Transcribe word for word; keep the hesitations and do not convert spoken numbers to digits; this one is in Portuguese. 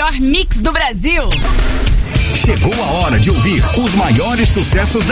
melhor mix do Brasil. Chegou a hora de ouvir os maiores sucessos